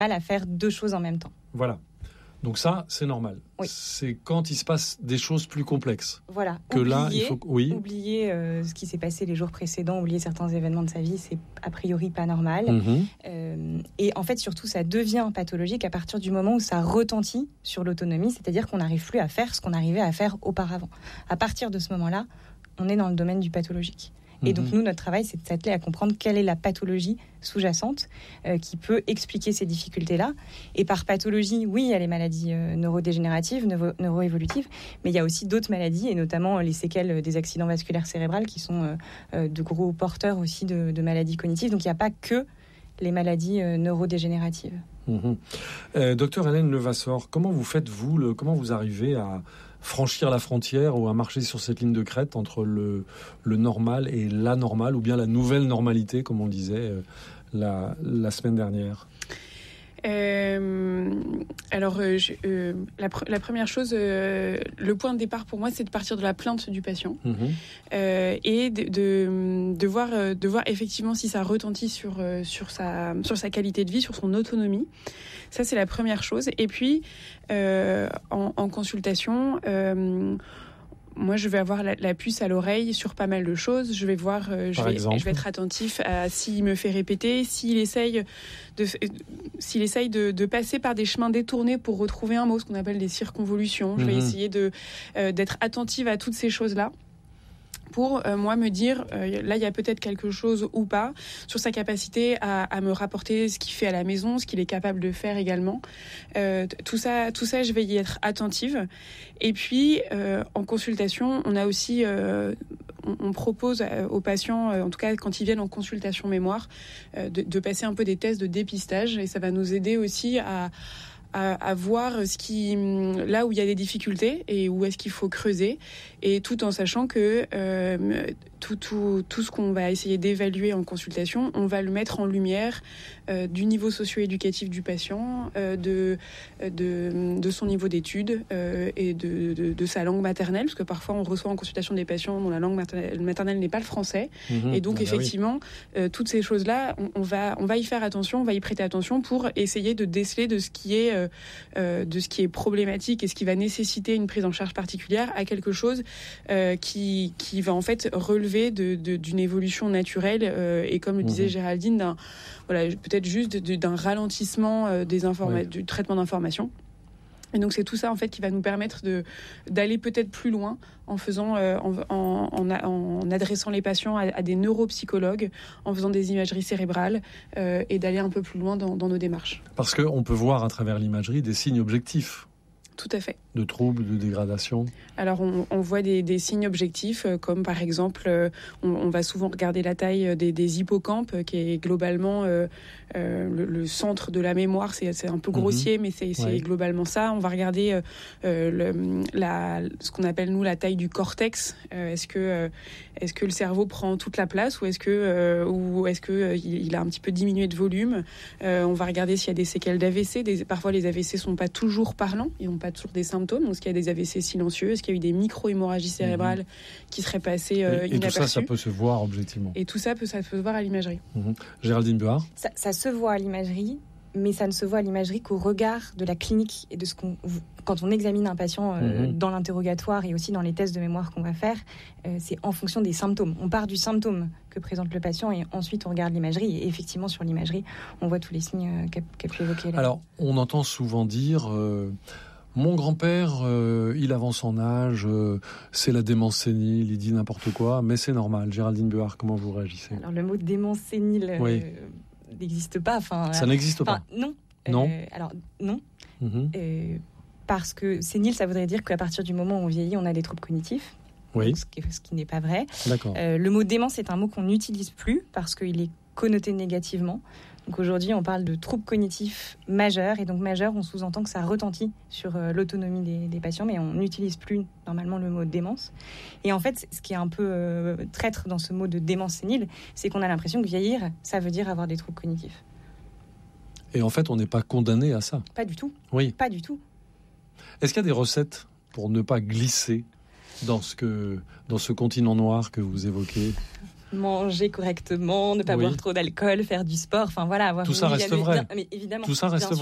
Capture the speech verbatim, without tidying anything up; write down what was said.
à faire deux choses en même temps. Voilà. Donc ça, c'est normal. Oui. C'est quand il se passe des choses plus complexes. Voilà. Que oublier, là, il faut... Oui. oublier euh, ce qui s'est passé les jours précédents, oublier certains événements de sa vie, c'est a priori pas normal. Mm-hmm. Euh, et en fait, surtout, ça devient pathologique à partir du moment où ça retentit sur l'autonomie, c'est-à-dire qu'on n'arrive plus à faire ce qu'on arrivait à faire auparavant. À partir de ce moment-là, on est dans le domaine du pathologique. Et donc, nous, notre travail, c'est de s'atteler à comprendre quelle est la pathologie sous-jacente euh, qui peut expliquer ces difficultés-là. Et par pathologie, oui, il y a les maladies euh, neurodégénératives, neuro- neuroévolutives, mais il y a aussi d'autres maladies, et notamment les séquelles des accidents vasculaires cérébrales, qui sont euh, euh, de gros porteurs aussi de, de maladies cognitives. Donc, il n'y a pas que les maladies euh, neurodégénératives. Mmh. Euh, docteur Hélène Levasseur, comment vous faites, vous, le, comment vous arrivez à franchir la frontière ou à marcher sur cette ligne de crête entre le, le normal et l'anormal, ou bien la nouvelle normalité, comme on le disait euh, la, la semaine dernière? Euh, alors, euh, je, euh, la, pr- la première chose, euh, le point de départ pour moi, c'est de partir de la plainte du patient Mmh. euh, et de, de, de, voir, euh, de voir effectivement si ça retentit sur, euh, sur, sa, sur sa qualité de vie, sur son autonomie. Ça, c'est la première chose. Et puis, euh, en, en consultation, euh, moi, je vais avoir la, la puce à l'oreille sur pas mal de choses. Je vais voir, euh, je, vais, je vais être attentif à s'il me fait répéter, s'il essaye de, s'il essaye de, de passer par des chemins détournés pour retrouver un mot, ce qu'on appelle des circonvolutions. Je vais mmh. essayer de, euh, d'être attentive à toutes ces choses-là, pour euh, moi me dire, euh, là il y a peut-être quelque chose ou pas, sur sa capacité à, à me rapporter ce qu'il fait à la maison, ce qu'il est capable de faire également. Euh, tout ça, tout ça, je vais y être attentive. Et puis, euh, en consultation, on a aussi... Euh, on, on propose aux patients, euh, en tout cas quand ils viennent en consultation mémoire, euh, de, de passer un peu des tests de dépistage, et ça va nous aider aussi à... À, à voir ce qui, là où il y a des difficultés et où est-ce qu'il faut creuser, et tout en sachant que euh, tout, tout, tout ce qu'on va essayer d'évaluer en consultation, on va le mettre en lumière euh, du niveau socio-éducatif du patient, euh, de, de, de son niveau d'études euh, et de, de, de sa langue maternelle, parce que parfois on reçoit en consultation des patients dont la langue maternelle, maternelle n'est pas le français. Mmh, et donc ah effectivement, oui. euh, toutes ces choses-là, on, on, va, on va y faire attention, on va y prêter attention pour essayer de déceler de ce qui est... Euh, Euh, de ce qui est problématique et ce qui va nécessiter une prise en charge particulière à quelque chose euh, qui, qui va en fait relever de, de, d'une évolution naturelle euh, et comme le disait mmh. Géraldine, d'un, voilà, peut-être juste de, d'un ralentissement euh, des informa- oui. du traitement d'informations. Et donc c'est tout ça en fait qui va nous permettre de, d'aller peut-être plus loin en faisant, euh, en, en, en, en adressant les patients à, à des neuropsychologues, en faisant des imageries cérébrales euh, et d'aller un peu plus loin dans, dans nos démarches. Parce qu'on peut voir à travers l'imagerie des signes objectifs. Tout à fait. De troubles, de dégradation. Alors, on, on voit des, des signes objectifs, euh, comme par exemple, euh, on, on va souvent regarder la taille des, des hippocampes, euh, qui est globalement euh, euh, le, le centre de la mémoire. C'est, c'est un peu grossier, mmh. mais c'est, c'est ouais. globalement ça. On va regarder euh, euh, le, la, ce qu'on appelle, nous, la taille du cortex. Euh, est-ce que, euh, est-ce que le cerveau prend toute la place ou est-ce que, euh, ou est-ce que euh, il a un petit peu diminué de volume? euh, On va regarder s'il y a des séquelles d'A V C. Des, parfois, les A V C ne sont pas toujours parlants. Ils n'ont pas toujours des symptômes. Donc, est-ce qu'il y a des A V C silencieux? Est-ce qu'il y a eu des micro-hémorragies cérébrales mmh. qui seraient passées euh, inaperçues? Et tout ça, ça peut se voir objectivement. Et tout ça, peut, ça peut se voir à l'imagerie. Mmh. Géraldine Buard. Ça, ça se voit à l'imagerie, mais ça ne se voit à l'imagerie qu'au regard de la clinique et de ce qu'on... Quand on examine un patient euh, mmh. dans l'interrogatoire et aussi dans les tests de mémoire qu'on va faire, euh, c'est en fonction des symptômes. On part du symptôme que présente le patient et ensuite on regarde l'imagerie. Et effectivement, sur l'imagerie, on voit tous les signes euh, qu'a, qu'a pu évoquer. Là. Alors, on entend souvent dire... Euh... Mon grand-père, euh, il avance en âge, euh, c'est la démence sénile, il dit n'importe quoi, mais c'est normal. Géraldine Buard, comment vous réagissez? Alors le mot démence sénile oui. euh, n'existe pas. Enfin, ça n'existe pas. Non. Non. Euh, alors non. Mm-hmm. Euh, parce que sénile, ça voudrait dire qu'à partir du moment où on vieillit, on a des troubles cognitifs. Oui. Ce qui, ce qui n'est pas vrai. D'accord. Euh, le mot démence est un mot qu'on n'utilise plus parce qu'il est connoté négativement. Donc aujourd'hui, on parle de troubles cognitifs majeurs. Et donc majeur, on sous-entend que ça retentit sur euh, l'autonomie des, des patients, mais on n'utilise plus normalement le mot démence. Et en fait, ce qui est un peu euh, traître dans ce mot de démence sénile, c'est qu'on a l'impression que vieillir, ça veut dire avoir des troubles cognitifs. Et en fait, on n'est pas condamné à ça. Pas du tout. Oui. Pas du tout. Est-ce qu'il y a des recettes pour ne pas glisser dans ce, que, dans ce continent noir que vous évoquez ? manger correctement, ne pas Oui. boire trop d'alcool, faire du sport, enfin voilà, avoir Tout une ça vie reste bien- vrai. bien- mais évidemment, Tout ça reste bien sûr.